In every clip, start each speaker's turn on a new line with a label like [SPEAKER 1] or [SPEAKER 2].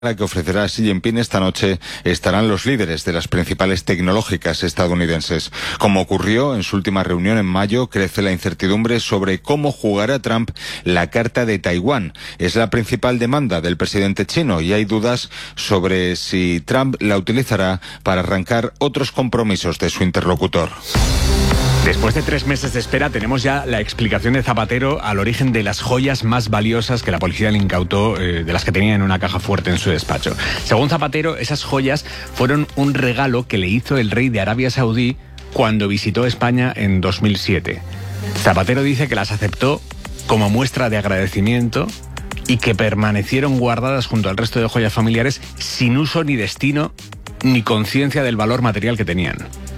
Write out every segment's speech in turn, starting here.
[SPEAKER 1] La que ofrecerá Xi Jinping esta noche estarán los líderes de las principales tecnológicas estadounidenses. Como ocurrió en su última reunión en mayo, crece la incertidumbre sobre cómo jugará Trump la carta de Taiwán. Es la principal demanda del presidente chino y hay dudas sobre si Trump la utilizará para arrancar otros compromisos de su interlocutor.
[SPEAKER 2] Después de 3 meses de espera tenemos ya la explicación de Zapatero al origen de las joyas más valiosas que la policía le incautó, de las que tenía en una caja fuerte en su despacho. Según Zapatero, esas joyas fueron un regalo que le hizo el rey de Arabia Saudí cuando visitó España en 2007. Zapatero dice que las aceptó como muestra de agradecimiento y que permanecieron guardadas junto al resto de joyas familiares sin uso ni destino ni conciencia del valor material que tenían.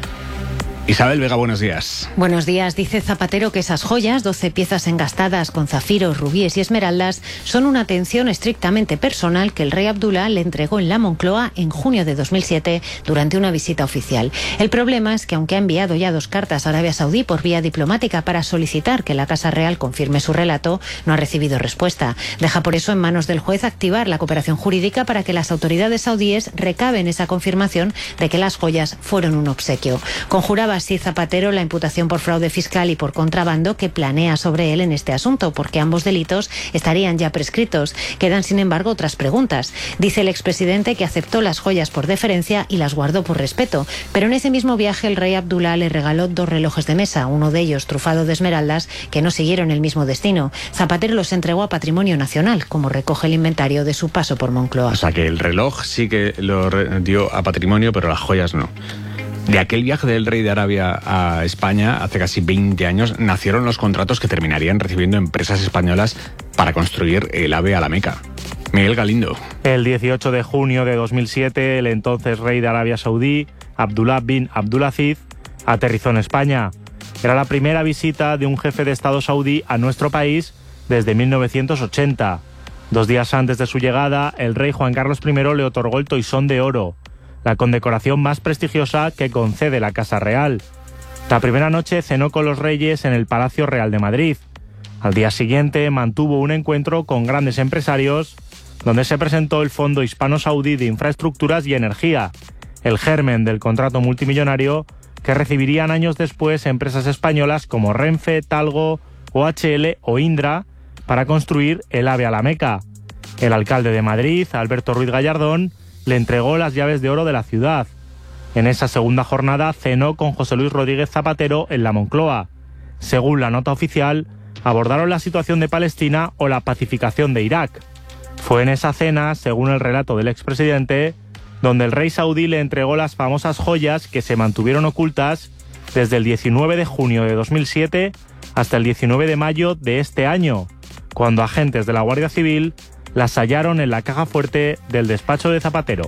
[SPEAKER 2] Isabel Vega, buenos días.
[SPEAKER 3] Buenos días. Dice Zapatero que esas joyas, 12 piezas engastadas con zafiros, rubíes y esmeraldas, son una atención estrictamente personal que el rey Abdullah le entregó en la Moncloa en junio de 2007 durante una visita oficial. El problema es que aunque ha enviado ya 2 cartas a Arabia Saudí por vía diplomática para solicitar que la Casa Real confirme su relato, no ha recibido respuesta. Deja por eso en manos del juez activar la cooperación jurídica para que las autoridades saudíes recaben esa confirmación de que las joyas fueron un obsequio. Conjuraba así Zapatero la imputación por fraude fiscal y por contrabando que planea sobre él en este asunto, porque ambos delitos estarían ya prescritos. Quedan, sin embargo, otras preguntas. Dice el expresidente que aceptó las joyas por deferencia y las guardó por respeto, pero en ese mismo viaje el rey Abdullah le regaló 2 relojes de mesa, uno de ellos trufado de esmeraldas, que no siguieron el mismo destino. Zapatero los entregó a Patrimonio Nacional, como recoge el inventario de su paso por Moncloa.
[SPEAKER 2] O sea que el reloj sí que lo dio a Patrimonio, pero las joyas no. De aquel viaje del rey de Arabia a España hace casi 20 años nacieron los contratos que terminarían recibiendo empresas españolas para construir el AVE a la Meca. Miguel Galindo.
[SPEAKER 4] El 18 de junio de 2007, el entonces rey de Arabia Saudí, Abdullah bin Abdulaziz, aterrizó en España. Era la primera visita de un jefe de Estado saudí a nuestro país desde 1980. 2 días antes de su llegada, el rey Juan Carlos I le otorgó el Toisón de Oro, la condecoración más prestigiosa que concede la Casa Real. La primera noche cenó con los reyes en el Palacio Real de Madrid. Al día siguiente mantuvo un encuentro con grandes empresarios donde se presentó el Fondo Hispano-Saudí de Infraestructuras y Energía, el germen del contrato multimillonario que recibirían años después empresas españolas como Renfe, Talgo, OHL o Indra para construir el AVE a la Meca. El alcalde de Madrid, Alberto Ruiz Gallardón, le entregó las llaves de oro de la ciudad. En esa segunda jornada cenó con José Luis Rodríguez Zapatero en la Moncloa. Según la nota oficial, abordaron la situación de Palestina o la pacificación de Irak. Fue en esa cena, según el relato del expresidente, donde el rey saudí le entregó las famosas joyas que se mantuvieron ocultas desde el 19 de junio de 2007 hasta el 19 de mayo de este año, cuando agentes de la Guardia Civil las hallaron en la caja fuerte del despacho de Zapatero.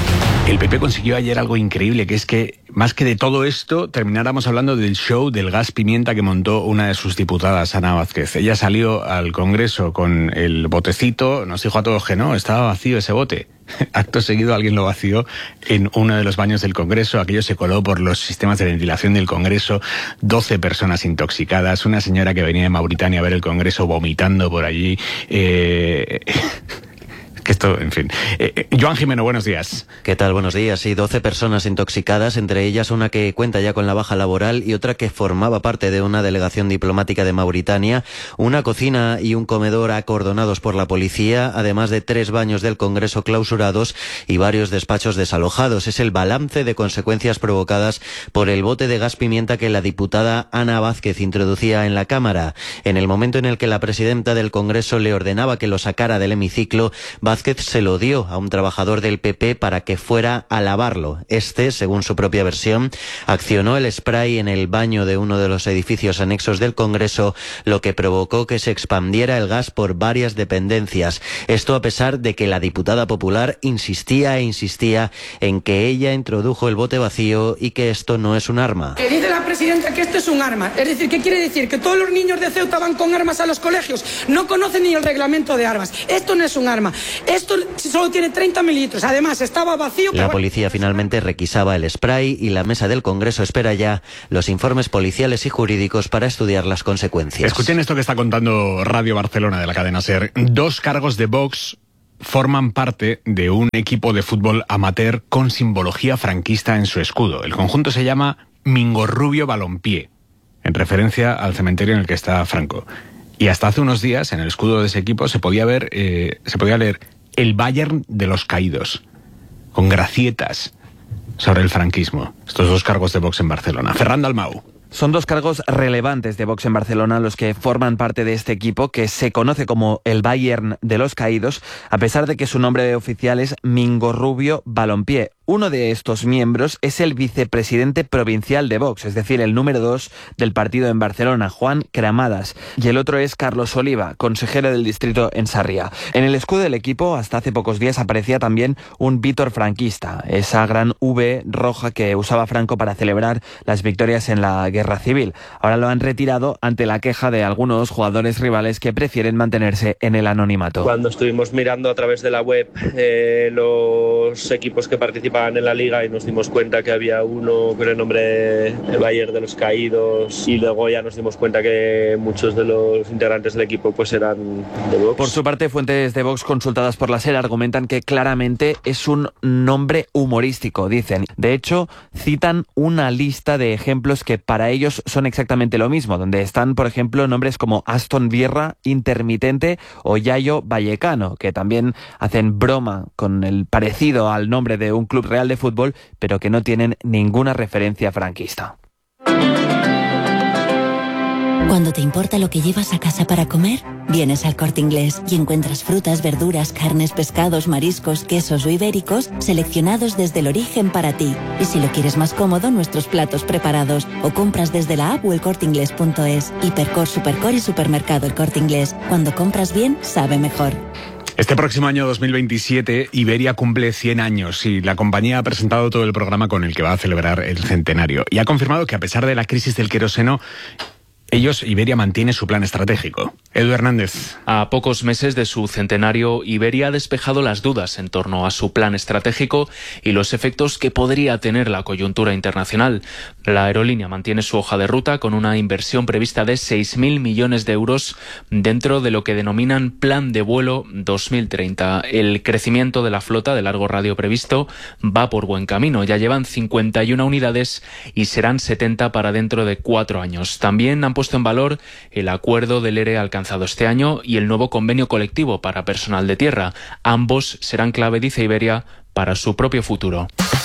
[SPEAKER 2] El PP consiguió ayer algo increíble, que es que, más que de todo esto, termináramos hablando del show del gas pimienta que montó una de sus diputadas, Ana Vázquez. Ella salió al Congreso con el botecito, nos dijo a todos que no, estaba vacío ese bote. Acto seguido alguien lo vació en uno de los baños del Congreso, aquello se coló por los sistemas de ventilación del Congreso, 12 personas intoxicadas, una señora que venía de Mauritania a ver el Congreso vomitando por allí, esto, en fin. Joan Jimeno, buenos días.
[SPEAKER 5] ¿Qué tal? Buenos días. Sí, 12 personas intoxicadas, entre ellas una que cuenta ya con la baja laboral y otra que formaba parte de una delegación diplomática de Mauritania, una cocina y un comedor acordonados por la policía, además de 3 baños del Congreso clausurados y varios despachos desalojados. Es el balance de consecuencias provocadas por el bote de gas pimienta que la diputada Ana Vázquez introducía en la Cámara. En el momento en el que la presidenta del Congreso le ordenaba que lo sacara del hemiciclo, Vázquez se lo dio a un trabajador del PP para que fuera a lavarlo. Este, según su propia versión, accionó el spray en el baño de uno de los edificios anexos del Congreso, lo que provocó que se expandiera el gas por varias dependencias. Esto a pesar de que la diputada popular insistía en que ella introdujo el bote vacío y que esto no es un arma.
[SPEAKER 6] Que dice la presidenta que esto es un arma. Es decir, ¿qué quiere decir? Que todos los niños de Ceuta van con armas a los colegios. No conocen ni el reglamento de armas. Esto no es un arma. Esto solo tiene 30 mililitros. Además, estaba vacío.
[SPEAKER 5] La policía finalmente requisaba el spray y la mesa del Congreso espera ya los informes policiales y jurídicos para estudiar las consecuencias.
[SPEAKER 2] Escuchen esto que está contando Radio Barcelona de la cadena SER. 2 cargos de Vox forman parte de un equipo de fútbol amateur con simbología franquista en su escudo. El conjunto se llama Mingorrubio Balompié, en referencia al cementerio en el que está Franco. Y hasta hace unos días, en el escudo de ese equipo, se podía leer el Bayern de los caídos, con gracietas sobre el franquismo. Estos dos cargos de Vox en Barcelona. Ferran Dalmau.
[SPEAKER 7] Son dos cargos relevantes de Vox en Barcelona los que forman parte de este equipo, que se conoce como el Bayern de los caídos, a pesar de que su nombre oficial es Mingorrubio Balompié. Uno de estos miembros es el vicepresidente provincial de Vox, es decir, el número 2 del partido en Barcelona, Juan Cramadas, y el otro es Carlos Oliva, consejero del distrito en Sarriá. En el escudo del equipo, hasta hace pocos días, aparecía también un Vítor franquista, esa gran V roja que usaba Franco para celebrar las victorias en la Guerra Civil. Ahora lo han retirado ante la queja de algunos jugadores rivales que prefieren mantenerse en el anonimato.
[SPEAKER 8] Cuando estuvimos mirando a través de la web los equipos que participan en la liga y nos dimos cuenta que había uno con el nombre el Bayern de los caídos, y luego ya nos dimos cuenta que muchos de los integrantes del equipo pues eran de Vox.
[SPEAKER 7] Por su parte, fuentes de Vox consultadas por la SER argumentan que claramente es un nombre humorístico, dicen. De hecho, citan una lista de ejemplos que para ellos son exactamente lo mismo, donde están, por ejemplo, nombres como Aston Vierra, Intermitente o Yayo Vallecano, que también hacen broma con el parecido al nombre de un club real de fútbol, pero que no tienen ninguna referencia franquista.
[SPEAKER 9] Cuando te importa lo que llevas a casa para comer, vienes al Corte Inglés y encuentras frutas, verduras, carnes, pescados, mariscos, quesos o ibéricos seleccionados desde el origen para ti. Y si lo quieres más cómodo, nuestros platos preparados, o compras desde la app o elcorteingles.es. Hipercor, Supercor y Supermercado El Corte Inglés. Cuando compras bien, sabe mejor.
[SPEAKER 2] Este próximo año 2027, Iberia cumple 100 años y la compañía ha presentado todo el programa con el que va a celebrar el centenario. Y ha confirmado que a pesar de la crisis del queroseno, Iberia mantiene su plan estratégico. Edu Hernández.
[SPEAKER 10] A pocos meses de su centenario, Iberia ha despejado las dudas en torno a su plan estratégico y los efectos que podría tener la coyuntura internacional. La aerolínea mantiene su hoja de ruta con una inversión prevista de 6.000 millones de euros dentro de lo que denominan Plan de Vuelo 2030. El crecimiento de la flota de largo radio previsto va por buen camino. Ya llevan 51 unidades y serán 70 para dentro de 4 años. También han puesto en valor el acuerdo del ERE alcanzado este año y el nuevo convenio colectivo para personal de tierra. Ambos serán clave, dice Iberia, para su propio futuro.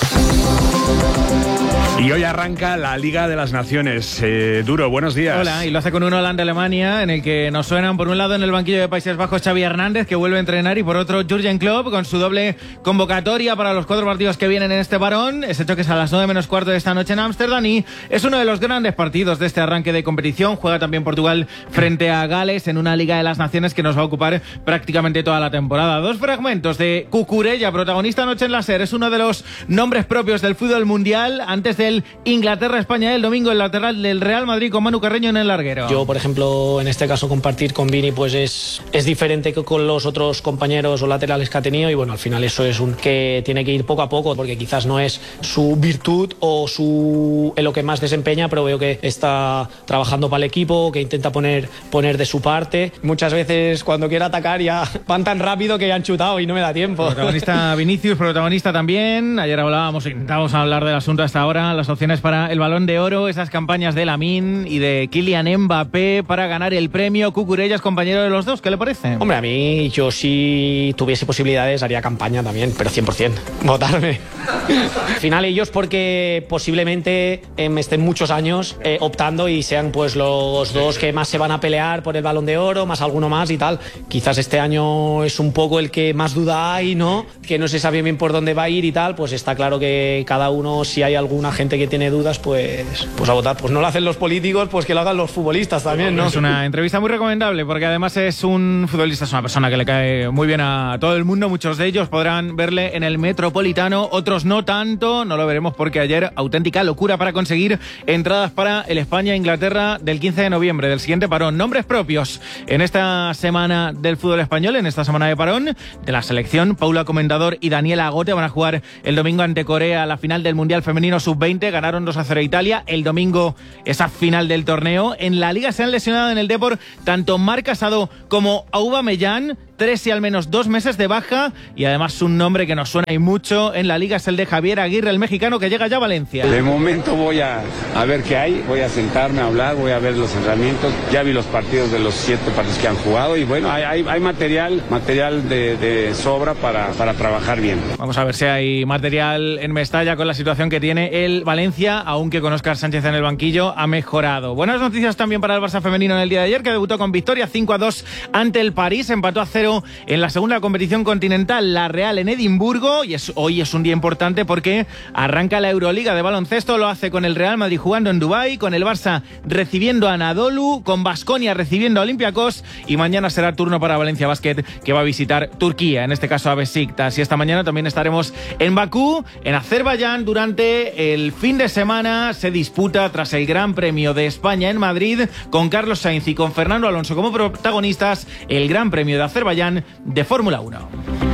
[SPEAKER 2] Y hoy arranca la Liga de las Naciones. Duro, buenos días.
[SPEAKER 11] Hola, y lo hace con un Holanda-Alemania en el que nos suenan por un lado en el banquillo de Países Bajos Xavi Hernández, que vuelve a entrenar, y por otro Jürgen Klopp con su doble convocatoria para los 4 partidos que vienen en este parón. Ese choque es a las 9:15 de esta noche en Ámsterdam y es uno de los grandes partidos de este arranque de competición. Juega también Portugal frente a Gales en una Liga de las Naciones que nos va a ocupar prácticamente toda la temporada. 2 fragmentos de Cucurella, protagonista anoche en la SER. Es uno de los nombres propios del fútbol mundial antes del Inglaterra-España el domingo, el lateral del Real Madrid con Manu Carreño en el larguero.
[SPEAKER 12] Yo, por ejemplo, en este caso compartir con Vini pues es diferente que con los otros compañeros o laterales que ha tenido, y bueno, al final eso es un que tiene que ir poco a poco, porque quizás no es su virtud o en lo que más desempeña, pero veo que está trabajando para el equipo, que intenta poner de su parte. Muchas veces cuando quiere atacar ya van tan rápido que ya han chutado y no me da tiempo.
[SPEAKER 11] Protagonista Vinicius, protagonista también. Ayer intentábamos hablar del asunto hasta ahora, las opciones para el Balón de Oro, esas campañas de Lamine y de Kylian Mbappé para ganar el premio. Cucurella es compañero de los dos, ¿qué le parece?
[SPEAKER 12] Hombre, a mí, yo si tuviese posibilidades haría campaña también, pero 100%, votarme. Al final ellos, porque posiblemente estén muchos años optando y sean pues los dos que más se van a pelear por el Balón de Oro, más alguno más y tal. Quizás este año es un poco el que más duda hay, ¿no? Que no se sabe bien por dónde va a ir y tal, pues está claro que cada uno, si hay alguna gente que tiene dudas, pues a votar. Pues no lo hacen los políticos, pues que lo hagan los futbolistas también, ¿no?
[SPEAKER 11] Es una entrevista muy recomendable, porque además es un futbolista, es una persona que le cae muy bien a todo el mundo. Muchos de ellos podrán verle en el Metropolitano, otros no tanto. No lo veremos porque ayer auténtica locura para conseguir entradas para el España-Inglaterra del 15 de noviembre, del siguiente parón. Nombres propios en esta semana del fútbol español, en esta semana de parón de la selección. Paula Comendador y Daniela Agote van a jugar el domingo ante Corea la final del Mundial Femenino Sub-20. Ganaron 2-0 a Italia. El domingo esa final del torneo. En la Liga se han lesionado en el Depor tanto Marc Casado como Aubameyang. 3 y al menos 2 meses de baja, y además un nombre que nos suena y mucho en la Liga es el de Javier Aguirre, el mexicano que llega ya a Valencia.
[SPEAKER 13] De momento voy a ver qué hay, voy a sentarme a hablar, voy a ver los entrenamientos, ya vi los partidos de los 7 partidos que han jugado y bueno, hay material de sobra para trabajar bien.
[SPEAKER 11] Vamos a ver si hay material en Mestalla con la situación que tiene el Valencia, aunque con Óscar Sánchez en el banquillo ha mejorado. Buenas noticias también para el Barça femenino en el día de ayer, que debutó con victoria 5-2 ante el París, empató a 0 en la segunda competición continental, la Real en Edimburgo, y hoy es un día importante porque arranca la Euroliga de baloncesto, lo hace con el Real Madrid jugando en Dubái, con el Barça recibiendo a Anadolu, con Baskonia recibiendo a Olympiacos, y mañana será turno para Valencia Basket, que va a visitar Turquía, en este caso a Besiktas, y esta mañana también estaremos en Bakú, en Azerbaiyán, durante el fin de semana. Se disputa tras el Gran Premio de España en Madrid, con Carlos Sainz y con Fernando Alonso como protagonistas, el Gran Premio de Azerbaiyán de Fórmula 1.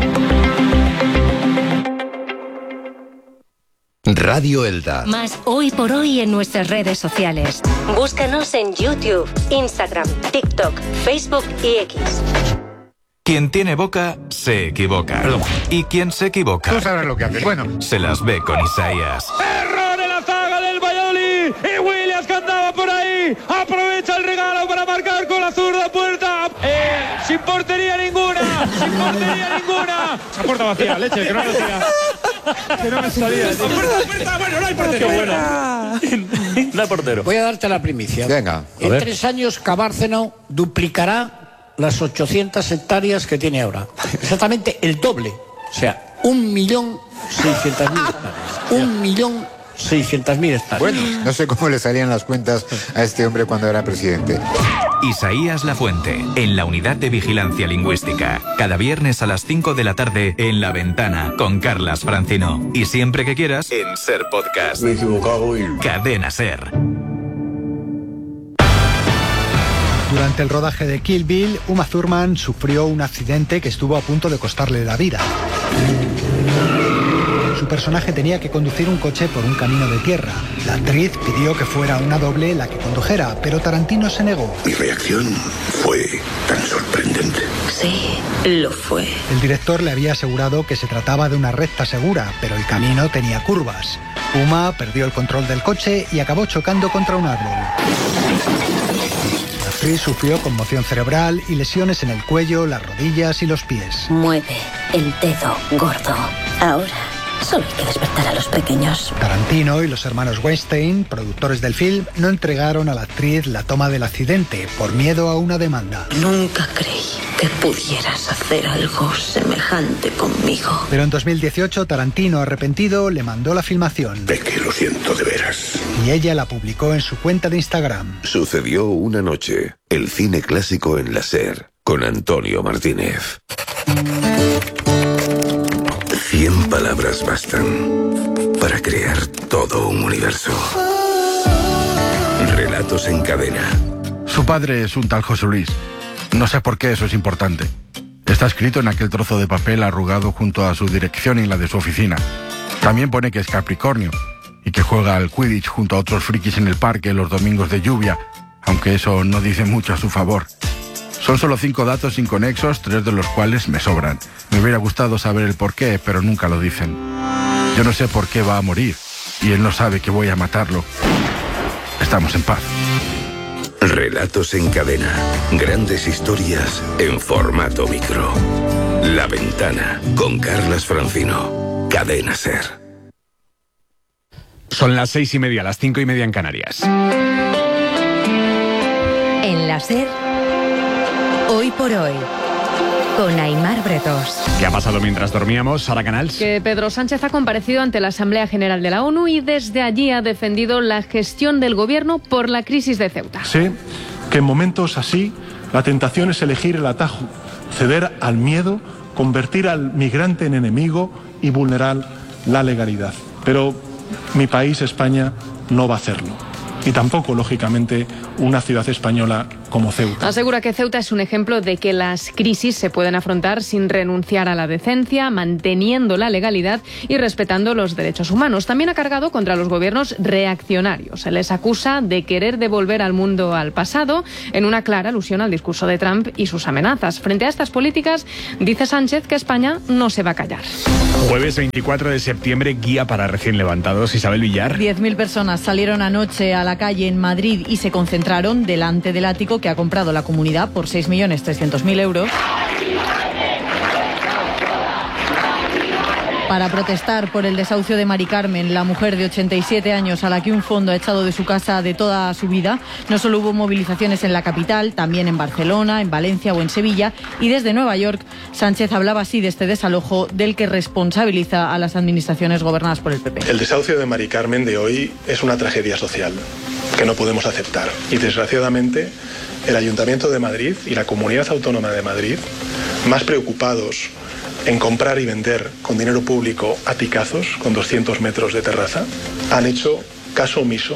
[SPEAKER 14] Radio Elda.
[SPEAKER 15] Más Hoy por Hoy en nuestras redes sociales. Búscanos en YouTube, Instagram, TikTok, Facebook y X.
[SPEAKER 14] Quien tiene boca, se equivoca. Y quien se equivoca...
[SPEAKER 16] Tú sabrás lo que haces. Bueno.
[SPEAKER 14] Se las ve con Isaías.
[SPEAKER 17] ¡Error en la zaga del Valladolid! Y Williams, que andaba por ahí, aprovecha el regalo para marcar con la zurda puerta. Sin portería ninguna. Sin portería ninguna. Esa puerta vacía, leche, que no me salía. Que no me salía. Puerta, bueno, no hay portero. Qué bueno.
[SPEAKER 18] No hay portero.
[SPEAKER 19] Voy a darte la primicia.
[SPEAKER 16] Venga.
[SPEAKER 19] En 3 años, Cabárceno duplicará las 800 hectáreas que tiene ahora. Exactamente el doble. O sea, 1.600.000 hectáreas. 1.600.000 hectáreas.
[SPEAKER 16] Bueno, no sé cómo le salían las cuentas a este hombre cuando era presidente.
[SPEAKER 14] Isaías Lafuente, en la Unidad de Vigilancia Lingüística. Cada viernes a las 5 de la tarde en La Ventana, con Carlas Francino. Y siempre que quieras, en Ser Podcast.
[SPEAKER 20] Me he equivocado y...
[SPEAKER 14] Cadena Ser.
[SPEAKER 21] Durante el rodaje de Kill Bill, Uma Thurman sufrió un accidente que estuvo a punto de costarle la vida. Su personaje tenía que conducir un coche por un camino de tierra. La actriz pidió que fuera una doble la que condujera, pero Tarantino se negó.
[SPEAKER 20] Mi reacción fue tan sorprendente.
[SPEAKER 15] Sí, lo fue.
[SPEAKER 21] El director le había asegurado que se trataba de una recta segura, pero el camino tenía curvas. Uma perdió el control del coche y acabó chocando contra un árbol. La actriz sufrió conmoción cerebral y lesiones en el cuello, las rodillas y los pies.
[SPEAKER 15] Mueve el dedo gordo. Ahora solo hay que despertar a los pequeños.
[SPEAKER 21] Tarantino y los hermanos Weinstein, productores del film, no entregaron a la actriz la toma del accidente por miedo a una demanda.
[SPEAKER 15] Nunca creí que pudieras hacer algo semejante conmigo.
[SPEAKER 21] Pero en 2018, Tarantino, arrepentido, le mandó la filmación.
[SPEAKER 20] De que lo siento de veras.
[SPEAKER 21] Y ella la publicó en su cuenta de Instagram.
[SPEAKER 20] Sucedió una noche. El cine clásico en la SER, con Antonio Martínez. 100 palabras bastan para crear todo un universo. Relatos en cadena.
[SPEAKER 22] Su padre es un tal José Luis. No sé por qué eso es importante. Está escrito en aquel trozo de papel arrugado junto a su dirección y la de su oficina. También pone que es Capricornio y que juega al Quidditch junto a otros frikis en el parque los domingos de lluvia, aunque eso no dice mucho a su favor. Son solo 5 datos inconexos, 3 de los cuales me sobran. Me hubiera gustado saber el porqué, pero nunca lo dicen. Yo no sé por qué va a morir, y él no sabe que voy a matarlo. Estamos en paz.
[SPEAKER 20] Relatos en cadena. Grandes historias en formato micro. La Ventana, con Carlas Francino. Cadena Ser.
[SPEAKER 2] Son las 6:30, las 5:30 en Canarias.
[SPEAKER 15] En la SER, Hoy por Hoy, con Aimar Bretos.
[SPEAKER 2] ¿Qué ha pasado mientras dormíamos, Sara Canals?
[SPEAKER 23] Que Pedro Sánchez ha comparecido ante la Asamblea General de la ONU y desde allí ha defendido la gestión del gobierno por la crisis de Ceuta.
[SPEAKER 24] Sé que en momentos así la tentación es elegir el atajo, ceder al miedo, convertir al migrante en enemigo y vulnerar la legalidad. Pero mi país, España, no va a hacerlo. Y tampoco, lógicamente, una ciudad española como Ceuta.
[SPEAKER 23] Asegura que Ceuta es un ejemplo de que las crisis se pueden afrontar sin renunciar a la decencia, manteniendo la legalidad y respetando los derechos humanos. También ha cargado contra los gobiernos reaccionarios. Se les acusa de querer devolver al mundo al pasado, en una clara alusión al discurso de Trump y sus amenazas. Frente a estas políticas, dice Sánchez que España no se va a callar.
[SPEAKER 2] Jueves 24 de septiembre, guía para recién levantados. Isabel Villar.
[SPEAKER 1] 10.000 personas salieron anoche a la calle en Madrid y se concentraron delante del ático que ha comprado la comunidad por 6.300.000 euros para protestar por el desahucio de Mari Carmen, la mujer de 87 años a la que un fondo ha echado de su casa de toda su vida. No solo hubo movilizaciones en la capital, también en Barcelona, en Valencia o en Sevilla. Y desde Nueva York, Sánchez hablaba así de este desalojo del que responsabiliza a las administraciones gobernadas por el PP.
[SPEAKER 24] El desahucio de Mari Carmen de hoy es una tragedia social que no podemos aceptar. Y desgraciadamente, el Ayuntamiento de Madrid y la Comunidad Autónoma de Madrid, más preocupados en comprar y vender con dinero público aticazos con 200 metros de terraza, han hecho caso omiso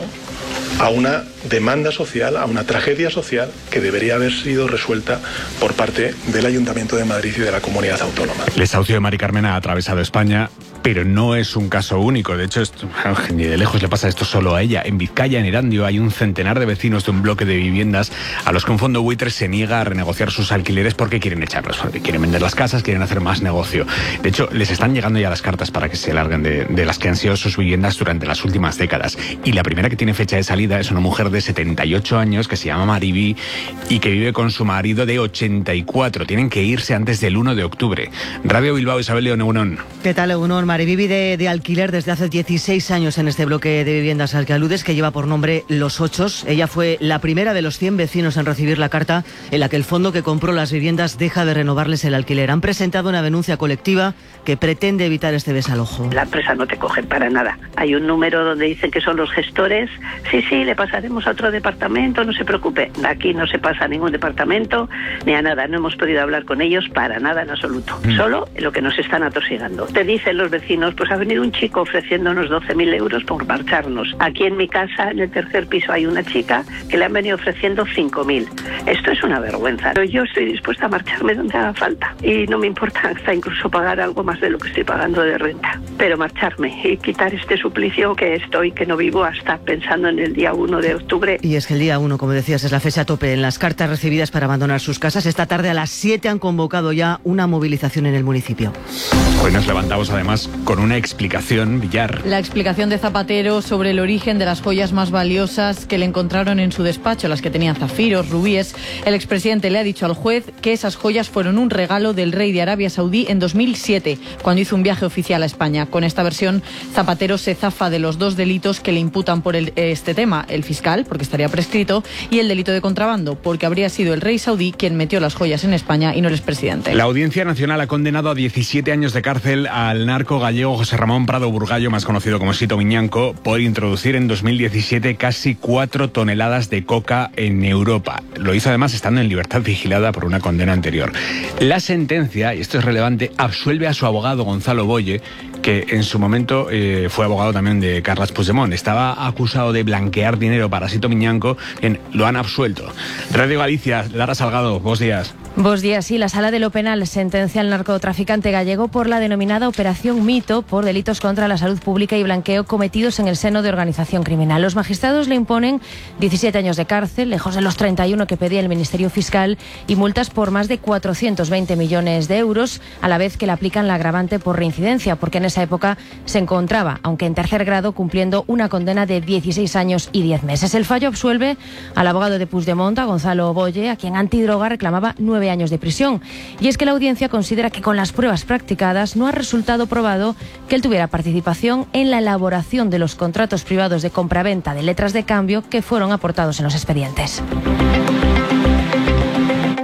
[SPEAKER 24] a una demanda social, a una tragedia social que debería haber sido resuelta por parte del Ayuntamiento de Madrid y de la Comunidad Autónoma.
[SPEAKER 2] El desahucio de Mari Carmen ha atravesado España, pero no es un caso único. De hecho, ni de lejos le pasa esto solo a ella. En Vizcaya, en Erandio, hay un centenar de vecinos de un bloque de viviendas a los que un fondo buitre se niega a renegociar sus alquileres porque quieren echarlos, porque quieren vender las casas, quieren hacer más negocio. De hecho, les están llegando ya las cartas para que se larguen de las que han sido sus viviendas durante las últimas décadas. Y la primera que tiene fecha de salida es una mujer de 78 años que se llama Maribí y que vive con su marido de 84. Tienen que irse antes del 1 de octubre. Radio Bilbao, Isabel León, Egunon.
[SPEAKER 3] ¿Qué tal, Egunon? Maribí vive de alquiler desde hace 16 años en este bloque de viviendas al que aludes, que lleva por nombre Los Ochos. Ella fue la primera de los 100 vecinos en recibir la carta en la que el fondo que compró las viviendas deja de renovarles el alquiler. Han presentado una denuncia colectiva que pretende evitar este desalojo.
[SPEAKER 4] La empresa no te coge para nada. Hay un número donde dicen que son los gestores. Sí, le pasaremos a otro departamento, no se preocupe. Aquí no se pasa a ningún departamento ni a nada. No hemos podido hablar con ellos para nada en absoluto. Solo lo que nos están atosigando. Te dicen los vecinos, pues ha venido un chico ofreciéndonos 12.000 euros por marcharnos. Aquí en mi casa, en el tercer piso, hay una chica que le han venido ofreciendo 5.000. Esto es una vergüenza. Pero yo estoy dispuesta a marcharme donde haga falta. Y no me importa hasta incluso pagar algo más de lo que estoy pagando de renta. Pero marcharme y quitar este suplicio que no vivo hasta pensando en el día 1 de octubre.
[SPEAKER 3] Y es que el día 1, como decías, es la fecha tope en las cartas recibidas para abandonar sus casas. Esta tarde a las 7 han convocado ya una movilización en el municipio.
[SPEAKER 2] Hoy nos levantamos además con una explicación, Villar.
[SPEAKER 1] La explicación de Zapatero sobre el origen de las joyas más valiosas que le encontraron en su despacho, las que tenían zafiros, rubíes. El expresidente le ha dicho al juez que esas joyas fueron un regalo del rey de Arabia Saudí en 2007, cuando hizo un viaje oficial a España. Con esta versión, Zapatero se zafa de los dos delitos que le imputan por este tema: el fiscal, porque estaría prescrito, y el delito de contrabando, porque habría sido el rey saudí quien metió las joyas en España y no el expresidente.
[SPEAKER 2] La Audiencia Nacional ha condenado a 17 años de cárcel al narco gallego José Ramón Prado Burgallo, más conocido como Sito Miñanco, por introducir en 2017 casi 4 toneladas de coca en Europa. Lo hizo además estando en libertad vigilada por una condena anterior. La sentencia, y esto es relevante, absuelve a su abogado Gonzalo Boye, que en su momento fue abogado también de Carles Puigdemont. Estaba acusado de blanquear dinero para Sito Miñanco. Bien, lo han absuelto. Radio Galicia, Lara Salgado, buenos días.
[SPEAKER 18] Buenos días. Sí, la Sala de lo Penal sentencia al narcotraficante gallego por la denominada Operación Mito por delitos contra la salud pública y blanqueo cometidos en el seno de organización criminal. Los magistrados le imponen 17 años de cárcel, lejos de los 31 que pedía el Ministerio Fiscal, y multas por más de 420 millones de euros, a la vez que le aplican la agravante por reincidencia, porque en esa época se encontraba, aunque en tercer grado, cumpliendo una condena de 16 años y 10 meses. El fallo absuelve al abogado de Puigdemont, a Gonzalo Boye, a quien Antidroga reclamaba 9 años de prisión. Y es que la audiencia considera que con las pruebas practicadas no ha resultado probado que él tuviera participación en la elaboración de los contratos privados de compraventa de letras de cambio que fueron aportados en los expedientes.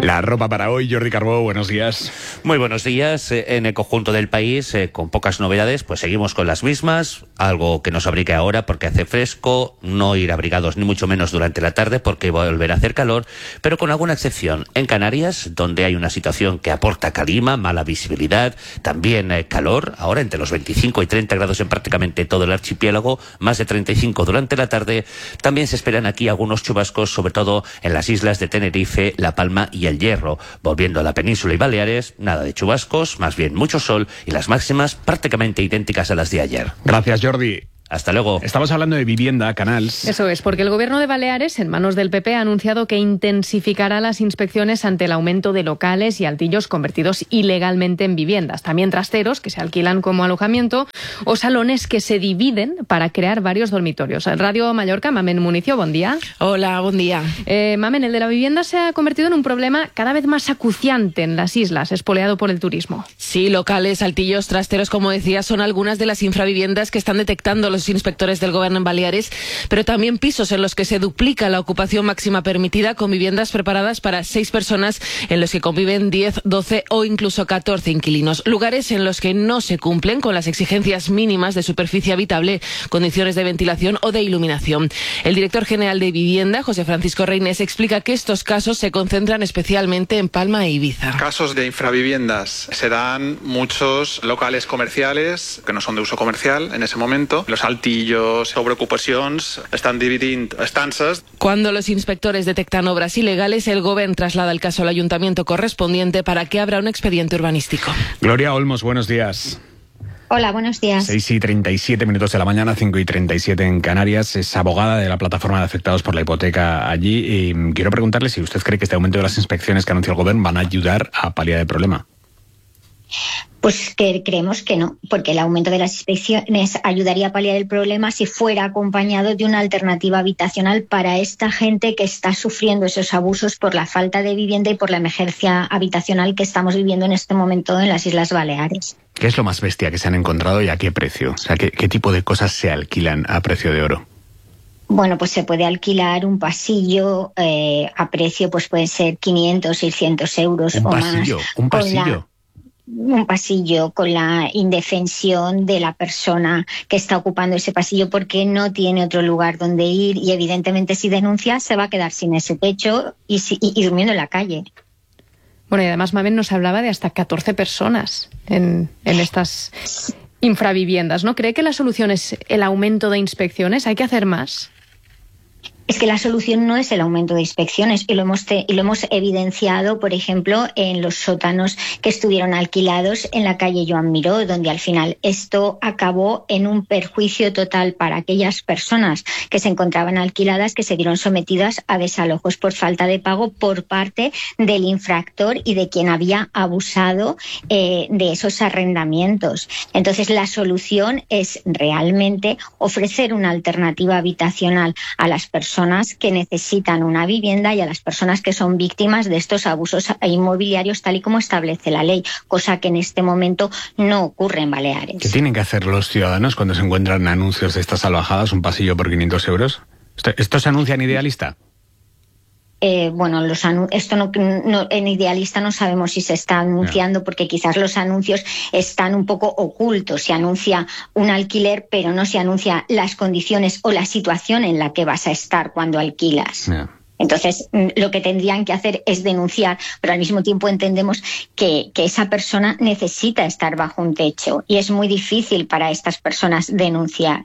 [SPEAKER 2] La ropa para hoy, Jordi Carbó, buenos días.
[SPEAKER 5] Muy buenos días. En el conjunto del país, con pocas novedades, pues seguimos con las mismas. Algo que nos abrigue ahora porque hace fresco, no ir abrigados ni mucho menos durante la tarde porque va a volver a hacer calor, pero con alguna excepción. En Canarias, donde hay una situación que aporta calima, mala visibilidad, también calor, ahora entre los 25 y 30 grados en prácticamente todo el archipiélago, más de 35 durante la tarde. También se esperan aquí algunos chubascos, sobre todo en las islas de Tenerife, La Palma y El Hierro. Volviendo a la península y Baleares, nada de chubascos, más bien mucho sol y las máximas prácticamente idénticas a las de ayer.
[SPEAKER 2] Gracias, Jordi.
[SPEAKER 5] Hasta luego.
[SPEAKER 2] Estamos hablando de vivienda, Canals.
[SPEAKER 23] Eso es, porque el Gobierno de Baleares, en manos del PP, ha anunciado que intensificará las inspecciones ante el aumento de locales y altillos convertidos ilegalmente en viviendas. También trasteros que se alquilan como alojamiento o salones que se dividen para crear varios dormitorios. Radio Mallorca, Mamen Municio, buen día.
[SPEAKER 6] Hola, buen día.
[SPEAKER 23] Mamen, el de la vivienda se ha convertido en un problema cada vez más acuciante en las islas, espoleado por el turismo.
[SPEAKER 6] Sí, locales, altillos, trasteros, como decía, son algunas de las infraviviendas que están detectando los inspectores del Gobierno en Baleares, pero también pisos en los que se duplica la ocupación máxima permitida con viviendas preparadas para 6 personas en los que conviven 10, 12 o incluso 14 inquilinos. Lugares en los que no se cumplen con las exigencias mínimas de superficie habitable, condiciones de ventilación o de iluminación. El director general de Vivienda, José Francisco Reynés, explica que estos casos se concentran especialmente en Palma e Ibiza.
[SPEAKER 7] Casos de infraviviendas se dan muchos locales comercials que no son de uso comercial en ese momento. Los altillos, sobreocupacions, estan dividint estances.
[SPEAKER 6] Cuando los inspectores detectan obras ilegales, el Gobierno traslada el caso al ayuntamiento correspondiente para que abra un expediente urbanístico.
[SPEAKER 2] Gloria Olmos, buenos días.
[SPEAKER 8] Hola, buenos días.
[SPEAKER 2] 6:37 de la mañana, 5:37 en Canarias. Es abogada de la plataforma de afectados por la hipoteca allí. Y quiero preguntarle si usted cree que este aumento de las inspecciones que anuncia el Gobierno van a ayudar a paliar el problema.
[SPEAKER 8] Pues que creemos que no, porque el aumento de las inspecciones ayudaría a paliar el problema si fuera acompañado de una alternativa habitacional para esta gente que está sufriendo esos abusos por la falta de vivienda y por la emergencia habitacional que estamos viviendo en este momento en las Islas Baleares.
[SPEAKER 2] ¿Qué es lo más bestia que se han encontrado y a qué precio? O sea, ¿qué tipo de cosas se alquilan a precio de oro?
[SPEAKER 8] Bueno, pues se puede alquilar un pasillo a precio, pues pueden ser 500, 600 euros o más.
[SPEAKER 2] ¿Un pasillo?
[SPEAKER 8] Un pasillo con la indefensión de la persona que está ocupando ese pasillo porque no tiene otro lugar donde ir y evidentemente si denuncia se va a quedar sin ese techo y durmiendo en la calle.
[SPEAKER 23] Bueno, y además Mamen nos hablaba de hasta 14 personas en estas infraviviendas, ¿no? ¿Cree que la solución es el aumento de inspecciones? ¿Hay que hacer más?
[SPEAKER 8] Es que la solución no es el aumento de inspecciones y lo hemos evidenciado, por ejemplo, en los sótanos que estuvieron alquilados en la calle Joan Miró, donde al final esto acabó en un perjuicio total para aquellas personas que se encontraban alquiladas, que se vieron sometidas a desalojos por falta de pago por parte del infractor y de quien había abusado de esos arrendamientos. Entonces, la solución es realmente ofrecer una alternativa habitacional a las personas que necesitan una vivienda y a las personas que son víctimas de estos abusos inmobiliarios tal y como establece la ley, cosa que en este momento no ocurre en Baleares.
[SPEAKER 2] ¿Qué tienen que hacer los ciudadanos cuando se encuentran anuncios de estas salvajadas, un pasillo por 500 euros? ¿Esto se anuncia en Idealista?
[SPEAKER 8] Bueno, esto no, en Idealista no sabemos si se está anunciando porque quizás los anuncios están un poco ocultos. Se anuncia un alquiler, pero no se anuncia las condiciones o la situación en la que vas a estar cuando alquilas. Entonces, lo que tendrían que hacer es denunciar, pero al mismo tiempo entendemos que esa persona necesita estar bajo un techo y es muy difícil para estas personas denunciar.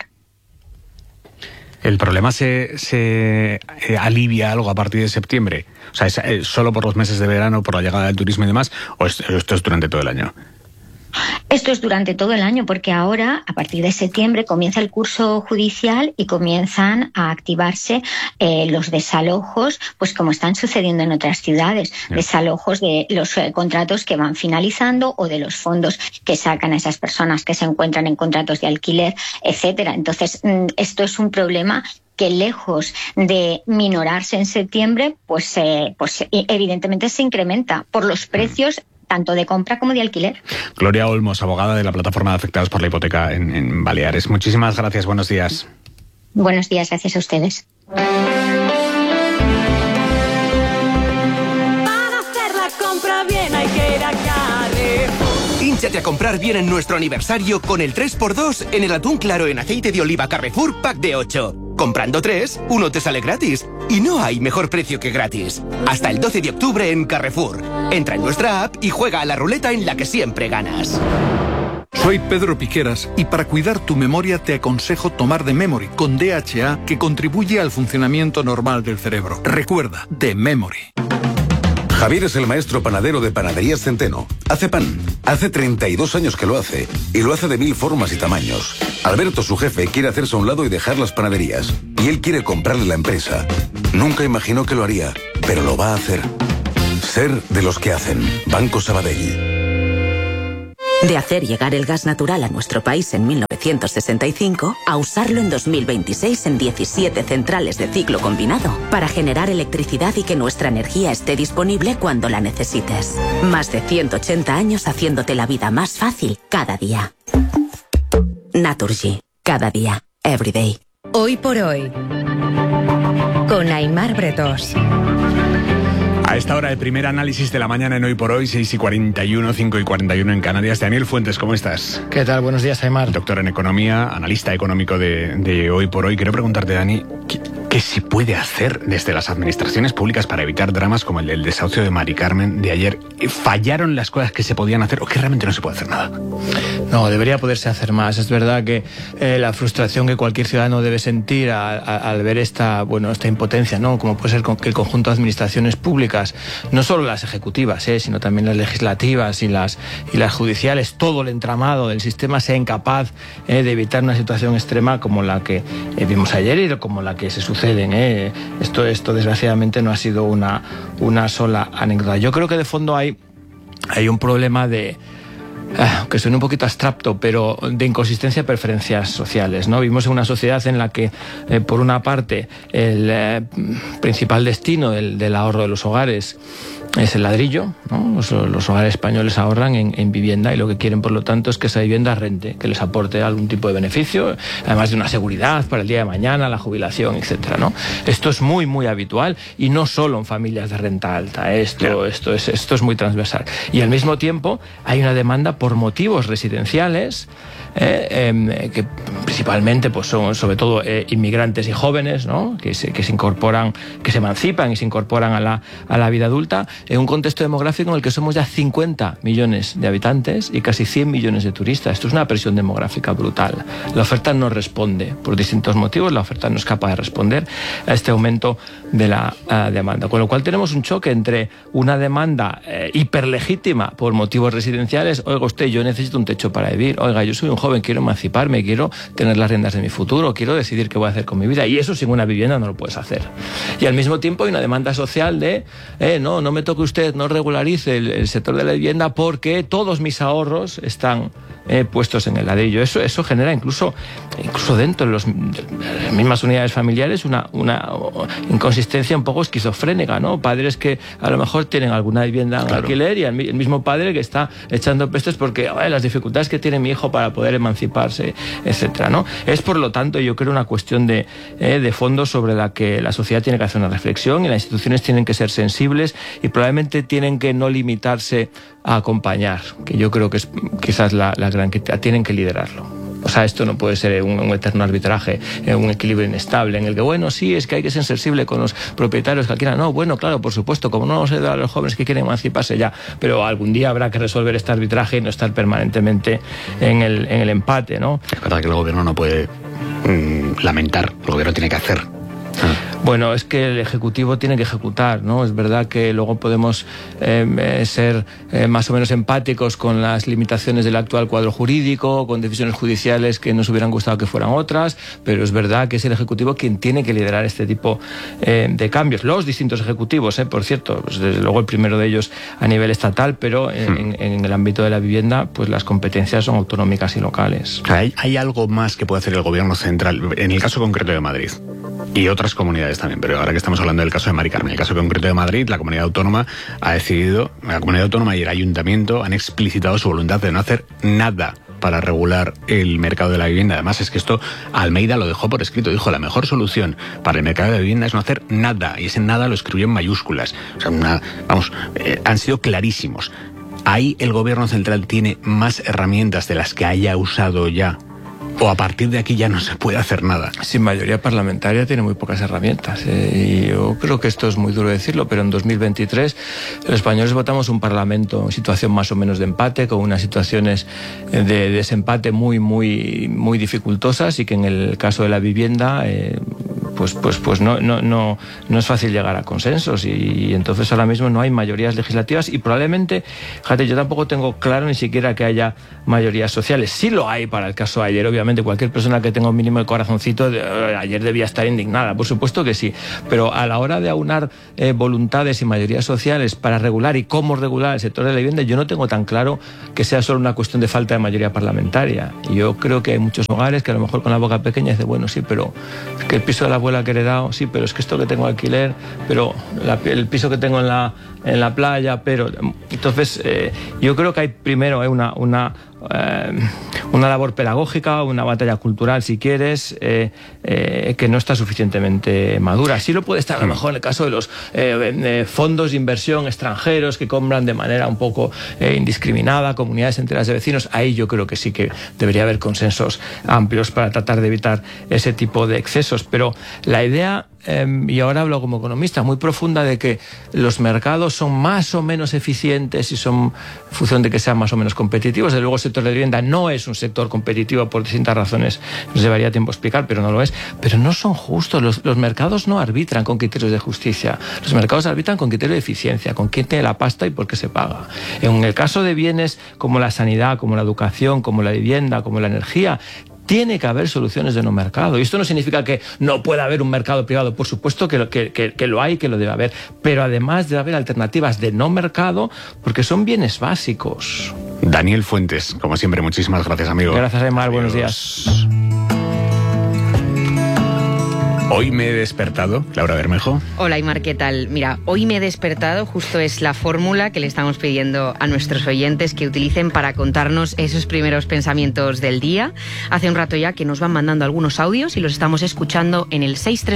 [SPEAKER 2] ¿El problema se alivia algo a partir de septiembre? O sea, ¿es solo por los meses de verano, por la llegada del turismo y demás? ¿O esto es durante todo el año?
[SPEAKER 8] Esto es durante todo el año porque ahora, a partir de septiembre, comienza el curso judicial y comienzan a activarse los desalojos, pues como están sucediendo en otras ciudades, desalojos de los contratos que van finalizando o de los fondos que sacan a esas personas que se encuentran en contratos de alquiler, etcétera. Entonces, esto es un problema que lejos de minorarse en septiembre, pues evidentemente se incrementa por los precios tanto de compra como de alquiler.
[SPEAKER 2] Gloria Olmos, abogada de la plataforma de afectados por la hipoteca en Baleares. Muchísimas gracias, buenos días.
[SPEAKER 8] Buenos días, gracias a ustedes.
[SPEAKER 25] Para hacer
[SPEAKER 9] Pínchate a comprar bien en nuestro aniversario con el 3x2 en el atún claro en aceite de oliva Carrefour Pack de 8. Comprando 3, uno te sale gratis. Y no hay mejor precio que gratis. Hasta el 12 de octubre en Carrefour. Entra en nuestra app y juega a la ruleta en la que siempre ganas.
[SPEAKER 10] Soy Pedro Piqueras y para cuidar tu memoria te aconsejo tomar The Memory con DHA, que contribuye al funcionamiento normal del cerebro. Recuerda, The Memory.
[SPEAKER 12] Javier es el maestro panadero de Panaderías Centeno. Hace pan. Hace 32 años que lo hace. Y lo hace de 1000 formas y tamaños. Alberto, su jefe, quiere hacerse a un lado y dejar las panaderías. Y él quiere comprarle la empresa. Nunca imaginó que lo haría, pero lo va a hacer. Ser de los que hacen. Banco Sabadell.
[SPEAKER 13] De hacer llegar el gas natural a nuestro país en 1965 a usarlo en 2026 en 17 centrales de ciclo combinado para generar electricidad y que nuestra energía esté disponible cuando la necesites. Más de 180 años haciéndote la vida más fácil cada día. Naturgy. Cada día. Every day.
[SPEAKER 15] Hoy por hoy. Con Aimar Bretós.
[SPEAKER 2] A esta hora, el primer análisis de la mañana en Hoy por Hoy, 6:41, 5:41 en Canarias. Daniel Fuentes, ¿cómo estás?
[SPEAKER 25] ¿Qué tal? Buenos días, Aimar.
[SPEAKER 2] Doctor en Economía, analista económico de Hoy por Hoy. Quiero preguntarte, Dani, ¿qué se puede hacer desde las administraciones públicas para evitar dramas como el del desahucio de Mari Carmen de ayer? ¿Fallaron las cosas que se podían hacer o que realmente no se puede hacer nada?
[SPEAKER 25] No, debería poderse hacer más. Es verdad que la frustración que cualquier ciudadano debe sentir al ver esta impotencia, ¿no? Como puede ser que el conjunto de administraciones públicas, no solo las ejecutivas, sino también las legislativas y las judiciales, todo el entramado del sistema sea incapaz de evitar una situación extrema como la que vimos ayer y como la que se suceden. Esto desgraciadamente no ha sido una sola anécdota. Yo creo que de fondo hay un problema que suena un poquito abstracto, pero de inconsistencia de preferencias sociales, ¿no? Vivimos en una sociedad en la que, por una parte, el principal destino del ahorro de los hogares es el ladrillo, ¿no? Los hogares españoles ahorran en vivienda y lo que quieren, por lo tanto, es que esa vivienda rente, que les aporte algún tipo de beneficio, además de una seguridad para el día de mañana, la jubilación, etcétera, ¿no? Esto es muy, muy habitual y no solo en familias de renta alta. Esto es muy transversal. Y al mismo tiempo hay una demanda por motivos residenciales que principalmente pues son sobre todo inmigrantes y jóvenes, ¿no? que se incorporan, que se emancipan y se incorporan a la vida adulta en un contexto demográfico en el que somos ya 50 millones de habitantes y casi 100 millones de turistas. Esto es una presión demográfica brutal. La oferta no responde por distintos motivos, la oferta no es capaz de responder a este aumento de la demanda, con lo cual tenemos un choque entre una demanda hiperlegítima por motivos residenciales. Oiga usted, yo necesito un techo para vivir. Oiga, yo soy un joven, quiero emanciparme, quiero tener las riendas de mi futuro, quiero decidir qué voy a hacer con mi vida, y eso sin una vivienda no lo puedes hacer. Y al mismo tiempo hay una demanda social de no me toque usted, no regularice el sector de la vivienda porque todos mis ahorros están puestos en el ladrillo. Eso genera incluso dentro de las mismas unidades familiares una inconsistencia un poco esquizofrénica, ¿no? Padres que a lo mejor tienen alguna vivienda en alquiler y el mismo padre que está echando pestes porque las dificultades que tiene mi hijo para poder emanciparse, etcétera, ¿no? Es, por lo tanto, yo creo una cuestión de fondo sobre la que la sociedad tiene que hacer una reflexión y las instituciones tienen que ser sensibles y probablemente tienen que no limitarse a acompañar, que yo creo que es quizás la gran que tienen que liderarlo. O sea, esto no puede ser un eterno arbitraje, un equilibrio inestable en el que, bueno, sí, es que hay que ser sensible con los propietarios que alquilan. No, bueno, claro, por supuesto, como no vamos a ayudar a los jóvenes que quieren emanciparse ya, pero algún día habrá que resolver este arbitraje y no estar permanentemente en el empate, ¿no?
[SPEAKER 2] Es verdad que el gobierno no puede lamentar, el gobierno tiene que hacer.
[SPEAKER 25] Bueno, es que el Ejecutivo tiene que ejecutar, ¿no? Es verdad que luego podemos ser más o menos empáticos con las limitaciones del actual cuadro jurídico, con decisiones judiciales que nos hubieran gustado que fueran otras, pero es verdad que es el Ejecutivo quien tiene que liderar este tipo de cambios. Los distintos ejecutivos, por cierto, pues desde luego el primero de ellos a nivel estatal, pero en el ámbito de la vivienda, pues las competencias son autonómicas y locales.
[SPEAKER 2] ¿Hay algo más que puede hacer el Gobierno central, en el caso concreto de Madrid? Y otras comunidades también, pero ahora que estamos hablando del caso de Mari Carmen, el caso concreto de Madrid, la comunidad autónoma ha decidido, la comunidad autónoma y el ayuntamiento han explicitado su voluntad de no hacer nada para regular el mercado de la vivienda. Además, es que esto Almeida lo dejó por escrito, dijo, la mejor solución para el mercado de la vivienda es no hacer nada, y ese nada lo escribió en mayúsculas. O sea, han sido clarísimos. ¿ahí el gobierno central tiene más herramientas de las que haya usado ya? ¿O a partir de aquí ya no se puede hacer nada?
[SPEAKER 25] Sin mayoría parlamentaria tiene muy pocas herramientas. Y yo creo que esto es muy duro decirlo, pero en 2023 los españoles votamos un parlamento en situación más o menos de empate, con unas situaciones de desempate muy dificultosas, y que en el caso de la vivienda pues no es fácil llegar a consensos, y entonces ahora mismo no hay mayorías legislativas, y probablemente, fíjate, yo tampoco tengo claro ni siquiera que haya mayorías sociales. Sí lo hay para el caso de ayer, obviamente cualquier persona que tenga un mínimo de corazoncito ayer debía estar indignada, por supuesto que sí, pero a la hora de aunar voluntades y mayorías sociales para regular y cómo regular el sector de la vivienda, yo no tengo tan claro que sea solo una cuestión de falta de mayoría parlamentaria. Yo creo que hay muchos hogares que a lo mejor con la boca pequeña dicen, bueno, sí, pero es que el piso de la abuela que he heredado, sí, pero es que esto que tengo alquiler, pero el piso que tengo en la playa, pero... Entonces, yo creo que hay primero una labor pedagógica, una batalla cultural, si quieres, que no está suficientemente madura. Sí lo puede estar a lo mejor en el caso de los fondos de inversión extranjeros que compran de manera un poco indiscriminada comunidades enteras de vecinos. Ahí yo creo que sí que debería haber consensos amplios para tratar de evitar ese tipo de excesos. Pero la idea, y ahora hablo como economista, muy profunda, de que los mercados son más o menos eficientes y son en función de que sean más o menos competitivos. Desde luego el sector de vivienda no es un sector competitivo por distintas razones, nos llevaría tiempo explicar, pero no lo es. Pero no son justos, los mercados no arbitran con criterios de justicia, los mercados arbitran con criterios de eficiencia, con quién tiene la pasta y por qué se paga. En el caso de bienes como la sanidad, como la educación, como la vivienda, como la energía, tiene que haber soluciones de no mercado. Y esto no significa que no pueda haber un mercado privado. Por supuesto que lo hay, que lo debe haber. Pero además debe haber alternativas de no mercado, porque son bienes básicos.
[SPEAKER 2] Daniel Fuentes, como siempre, muchísimas gracias, amigo.
[SPEAKER 25] Gracias, Aymar. Buenos días.
[SPEAKER 2] Hoy me he despertado, Laura Bermejo.
[SPEAKER 11] Hola, Aymar, ¿qué tal? Mira, hoy me he despertado, justo es la fórmula que le estamos pidiendo a nuestros oyentes que utilicen para contarnos esos primeros pensamientos del día. Hace un rato ya que nos van mandando algunos audios y los estamos escuchando en el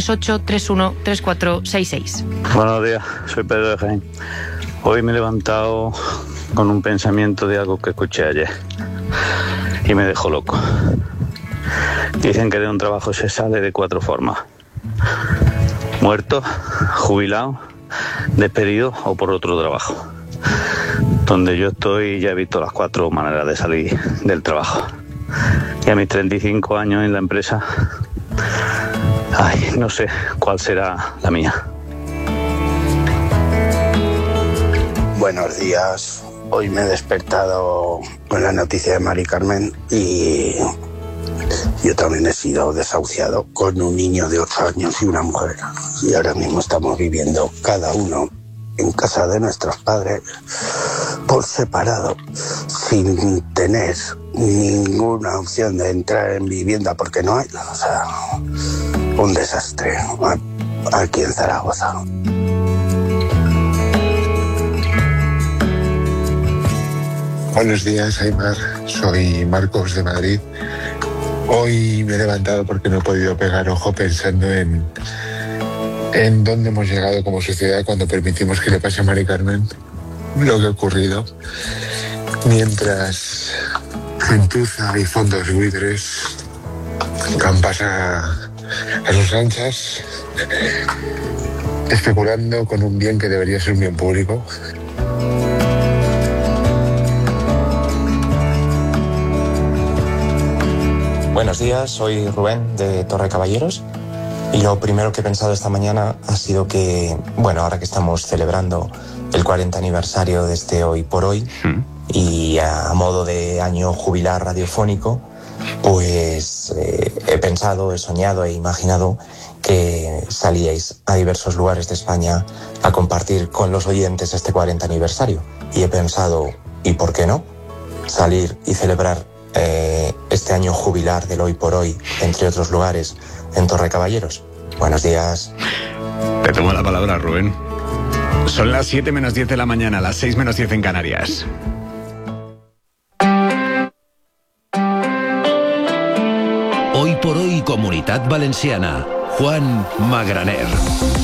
[SPEAKER 11] 638-313466.
[SPEAKER 14] Buenos días, soy Pedro de Jaén. Hoy me he levantado con un pensamiento de algo que escuché ayer y me dejó loco. Dicen que de un trabajo se sale de 4 formas: muerto, jubilado, despedido o por otro trabajo. Donde yo estoy ya he visto las 4 maneras de salir del trabajo. Y a mis 35 años en la empresa, no sé cuál será la mía.
[SPEAKER 16] Buenos días. Hoy me he despertado con la noticia de Mari Carmen y yo también he sido desahuciado con un niño de 8 años y una mujer. Y ahora mismo estamos viviendo cada uno en casa de nuestros padres por separado, sin tener ninguna opción de entrar en vivienda porque no hay. O sea, un desastre aquí en Zaragoza.
[SPEAKER 17] Buenos días, Aymar. Soy Marcos de Madrid. Hoy me he levantado porque no he podido pegar ojo pensando en dónde hemos llegado como sociedad cuando permitimos que le pase a Mari Carmen lo que ha ocurrido. Mientras gentuza y fondos buitres campas a sus anchas, especulando con un bien que debería ser un bien público.
[SPEAKER 19] Buenos días, soy Rubén de Torre Caballeros y lo primero que he pensado esta mañana ha sido que, bueno, ahora que estamos celebrando el 40 aniversario de este Hoy por Hoy y a modo de año jubilar radiofónico, pues he pensado, he soñado, he imaginado que salíais a diversos lugares de España a compartir con los oyentes este 40 aniversario. Y he pensado, ¿y por qué no? Salir y celebrar este año jubilar del Hoy por Hoy, entre otros lugares, en Torre Caballeros. Buenos días.
[SPEAKER 2] Te tomo la palabra, Rubén. Son las 7 menos 10 de la mañana, las 6 menos 10 en Canarias.
[SPEAKER 26] Hoy por Hoy, Comunitat Valenciana. Juan Magraner.